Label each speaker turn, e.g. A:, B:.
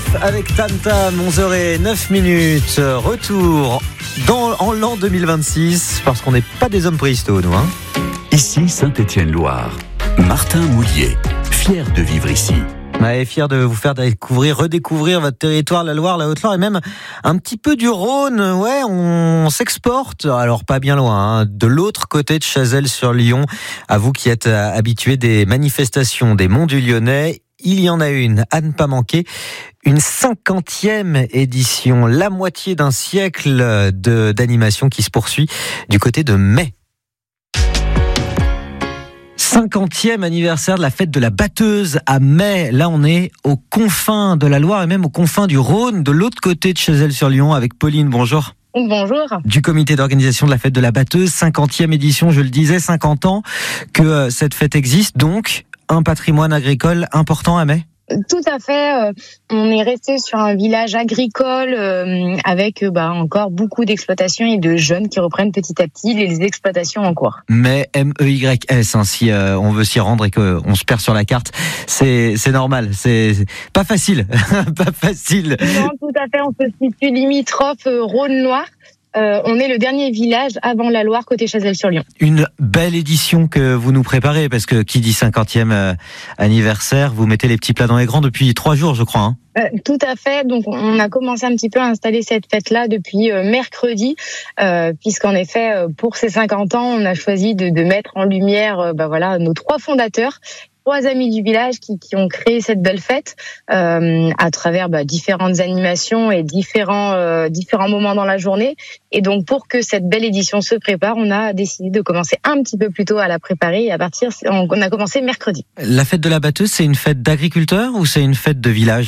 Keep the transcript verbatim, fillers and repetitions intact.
A: avec Tam Tam, onze heures neuf minutes. Retour dans, en l'an deux mille vingt-six, parce qu'on n'est pas des hommes préhistos, nous. Hein.
B: Ici Saint-Étienne-Loire. Martin Moulier, fier de vivre ici.
A: Ouais, fier de vous faire découvrir, redécouvrir votre territoire, la Loire, la Haute-Loire et même un petit peu du Rhône. Ouais, on s'exporte, alors pas bien loin, hein, de l'autre côté de Chazelles-sur-Lyon. À vous qui êtes habitués des manifestations des Monts du Lyonnais, il y en a une à ne pas manquer. Une cinquantième édition, la moitié d'un siècle de, d'animation qui se poursuit du côté de Mai. cinquantième anniversaire de la fête de la batteuse à Mai. Là, on est aux confins de la Loire et même aux confins du Rhône, de l'autre côté de Chazelles-sur-Lyon, avec Pauline. Bonjour.
C: Bonjour.
A: Du comité d'organisation de la fête de la batteuse, cinquantième édition, je le disais, cinquante ans que euh, cette fête existe. Donc, un patrimoine agricole important à Mai.
C: Tout à fait. On est resté sur un village agricole euh, avec euh, bah, encore beaucoup d'exploitations et de jeunes qui reprennent petit à petit les exploitations en cours.
A: Mais M E Y S, hein, si euh, on veut s'y rendre et qu'on se perd sur la carte, c'est, c'est normal. C'est, c'est pas facile. pas facile.
C: Non, tout à fait. On se situe limitrophe euh, Rhône-Loire. Euh, on est le dernier village avant la Loire côté Chazelles-sur-Lyon.
A: Une belle édition que vous nous préparez, parce que qui dit cinquantième euh, anniversaire, vous mettez les petits plats dans les grands depuis trois jours, je crois. Hein.
C: Euh, tout à fait. Donc, on a commencé un petit peu à installer cette fête-là depuis euh, mercredi, euh, puisqu'en effet, euh, pour ces cinquante ans, on a choisi de, de mettre en lumière, euh, bah voilà, nos trois fondateurs. Trois amis du village qui, qui ont créé cette belle fête euh, à travers bah, différentes animations et différents euh, différents moments dans la journée. Et donc pour que cette belle édition se prépare, on a décidé de commencer un petit peu plus tôt à la préparer. Et à partir, on a commencé mercredi.
A: La fête de la batteuse, c'est une fête d'agriculteurs ou c'est une fête de village ?